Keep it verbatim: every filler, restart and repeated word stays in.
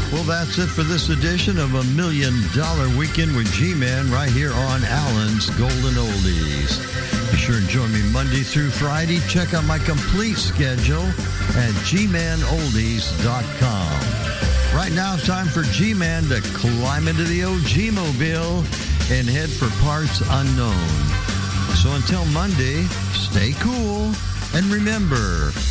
Well, that's it for this edition of a Million Dollar Weekend with G-Man right here on Allen's Golden Oldies. Be sure and join me Monday through Friday. Check out my complete schedule at g man oldies dot com. Right now, time for G-Man to climb into the old G-Mobile and head for parts unknown. So until Monday, stay cool and remember,